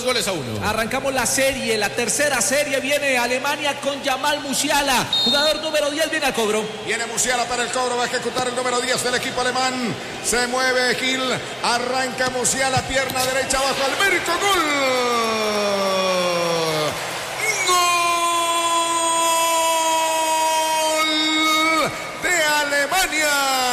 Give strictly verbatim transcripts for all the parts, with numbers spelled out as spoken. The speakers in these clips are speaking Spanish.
goles a uno. Arrancamos la serie, la tercera serie. Viene Alemania con Jamal Musiala, jugador número diez, viene al cobro. Viene Musiala para el cobro, va a ejecutar el número diez del equipo alemán. Se mueve Gil, arranca Musiala, pierna derecha abajo al Merco, gol. Gol de Alemania.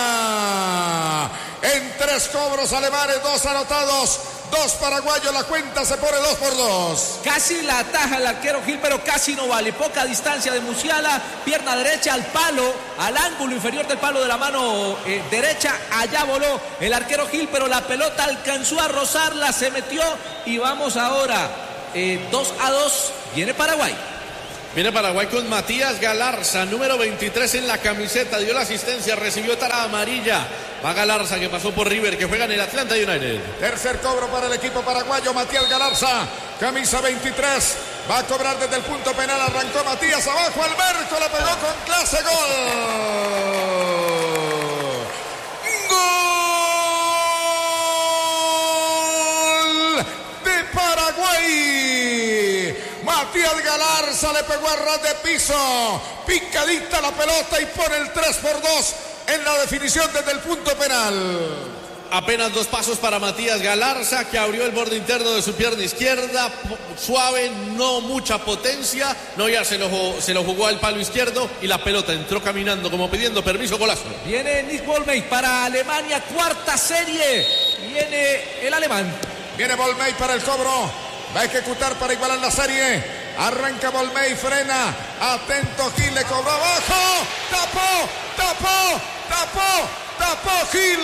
En tres cobros alemanes, dos anotados, dos paraguayos, la cuenta se pone dos por dos. Casi la ataja el arquero Gil, pero casi no vale. Poca distancia de Musiala, pierna derecha al palo, al ángulo inferior del palo de la mano eh, derecha. Allá voló el arquero Gil, pero la pelota alcanzó a rozarla, se metió y vamos ahora eh, dos a dos. Viene Paraguay. Viene Paraguay con Matías Galarza, número veintitrés en la camiseta, dio la asistencia, recibió tarada amarilla. Va Galarza, que pasó por River, que juega en el Atlanta United. Tercer cobro para el equipo paraguayo, Matías Galarza, camisa veintitrés. Va a cobrar desde el punto penal, arrancó Matías abajo, Alberto la pegó con clase, gol. Gol de Paraguay. Matías Galarza le pegó a ras de piso, picadita la pelota y pone el tres por dos en la definición desde el punto penal. Apenas dos pasos para Matías Galarza, que abrió el borde interno de su pierna izquierda, suave, no mucha potencia. No, ya se lo, se lo jugó al palo izquierdo y la pelota entró caminando como pidiendo permiso, golazo. Viene Nick Bolmey para Alemania, cuarta serie. Viene el alemán. Viene Bolmey para el cobro. Va a ejecutar para igualar la serie. Arranca Bolmey, frena. Atento Gil, le cobró abajo. Tapó, tapó, tapó, tapó Gil.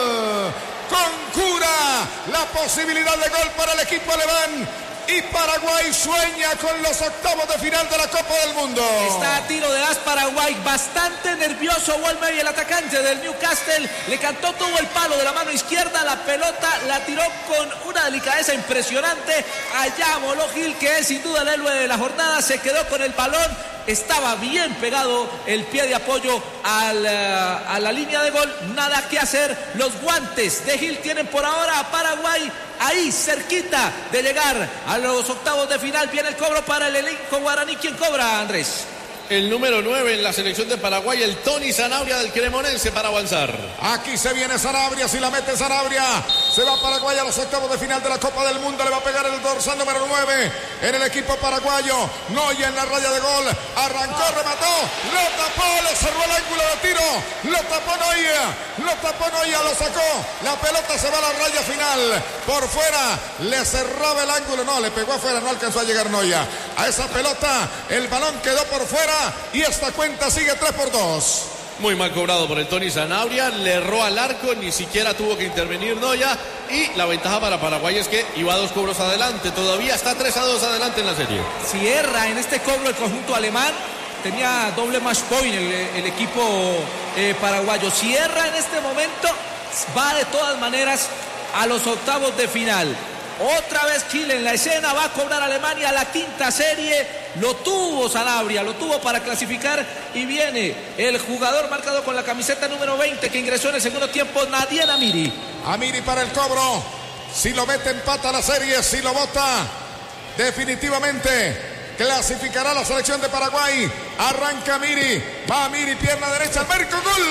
Concura la posibilidad de gol para el equipo alemán. Y Paraguay sueña con los octavos de final de la Copa del Mundo. Está a tiro de as Paraguay, bastante nervioso Bolmey, el atacante del Newcastle. Le cantó todo el palo de la mano izquierda, la pelota la tiró con una delicadeza impresionante. Allá voló Gil, que es sin duda el héroe de la jornada, se quedó con el balón. Estaba bien pegado el pie de apoyo al, uh, a la línea de gol. Nada que hacer. Los guantes de Gil tienen por ahora a Paraguay ahí cerquita de llegar a los octavos de final. Viene el cobro para el elenco guaraní. ¿Quién cobra, Andrés? El número nueve en la selección de Paraguay, el Tony Sanabria del Cremonense, para avanzar. Aquí se viene Sanabria, si la mete Sanabria, se va Paraguay a los octavos de final de la Copa del Mundo. Le va a pegar el dorsal número nueve en el equipo paraguayo. Noya en la raya de gol, arrancó, remató, lo tapó, le cerró el ángulo de tiro, lo tapó Noya, lo tapó Noya, lo sacó, la pelota se va a la raya final, por fuera, le cerraba el ángulo, no, le pegó afuera, no alcanzó a llegar Noya a esa pelota, el balón quedó por fuera. Y esta cuenta sigue tres por dos. Muy mal cobrado por el Tony Sanabria, le erró al arco, ni siquiera tuvo que intervenir Noya. Y la ventaja para Paraguay es que iba dos cobros adelante, todavía está tres a dos adelante en la serie. Si erra en este cobro el conjunto alemán, tenía doble match point el, el equipo eh, paraguayo. Si erra en este momento, va de todas maneras a los octavos de final. Otra vez Chile en la escena, va a cobrar Alemania la quinta serie. Lo tuvo Sanabria, lo tuvo para clasificar. Y viene el jugador marcado con la camiseta número veinte que ingresó en el segundo tiempo, Nadien Amiri. Amiri para el cobro. Si lo mete, empata la serie. Si lo bota, definitivamente clasificará la selección de Paraguay. Arranca Amiri, va Amiri, pierna derecha, Merco, gol.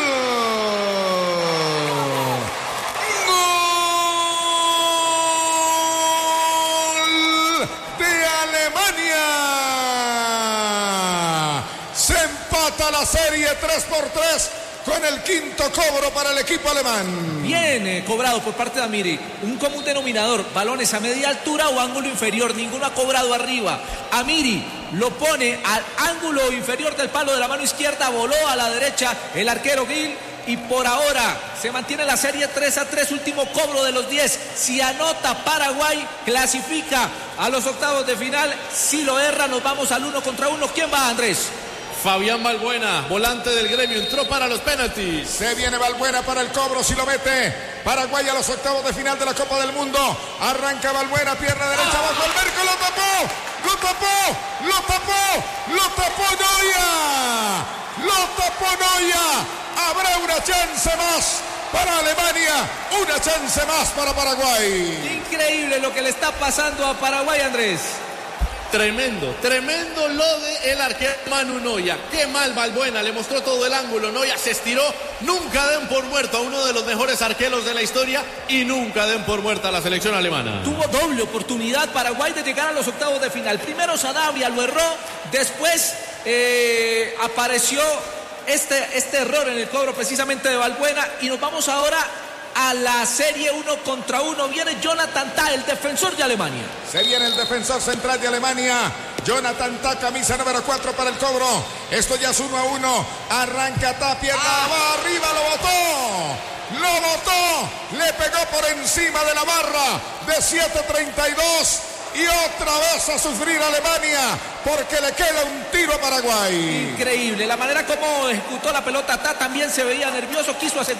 Se empata la serie tres por tres con el quinto cobro para el equipo alemán. Viene cobrado por parte de Amiri. Un común denominador, balones a media altura o ángulo inferior. Ninguno ha cobrado arriba. Amiri lo pone al ángulo inferior del palo de la mano izquierda. Voló a la derecha el arquero Gil. Y por ahora se mantiene la serie tres a tres, último cobro de los diez. Si anota Paraguay, clasifica a los octavos de final. Si lo erra, nos vamos al uno contra uno. ¿Quién va, Andrés? Fabián Balbuena, volante del Gremio, entró para los penaltis. Se viene Balbuena para el cobro, si lo mete Paraguay a los octavos de final de la Copa del Mundo. Arranca Balbuena, pierna derecha, ¡Ah! bajo el Merco, lo tapó, lo tapó, lo tapó, lo tapó Noya, lo tapó Noya. Habrá una chance más para Alemania. Una chance más para Paraguay. Increíble lo que le está pasando a Paraguay, Andrés. Tremendo, tremendo lo de el arquero Manu Noya. Qué mal Valbuena, le mostró todo el ángulo. Noya se estiró. Nunca den por muerto a uno de los mejores arqueros de la historia y nunca den por muerta a la selección alemana. Tuvo doble oportunidad Paraguay de llegar a los octavos de final. Primero Sanabria lo erró, después eh, apareció este, este error en el cobro precisamente de Valbuena y nos vamos ahora a la serie uno contra uno. Viene Jonathan Tah, el defensor de Alemania. Se viene el defensor central de Alemania, Jonathan Tah, camisa número cuatro para el cobro. Esto ya es uno a uno. Arranca Tah, pierna ah. va arriba, lo botó. Lo botó. Le pegó por encima de la barra de siete treinta y dos. Y otra vez a sufrir Alemania porque le queda un tiro a Paraguay. Increíble. La manera como ejecutó la pelota Tah también se veía nervioso. Quiso hacer